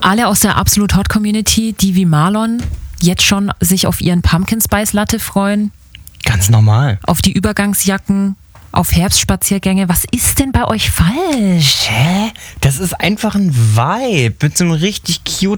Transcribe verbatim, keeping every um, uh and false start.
alle aus der Absolut Hot Community, die wie Marlon jetzt schon sich auf ihren Pumpkin Spice Latte freuen. Ganz normal. Auf die Übergangsjacken, auf Herbstspaziergänge. Was ist denn bei euch falsch? Hä? Das ist einfach ein Vibe mit so einem richtig cute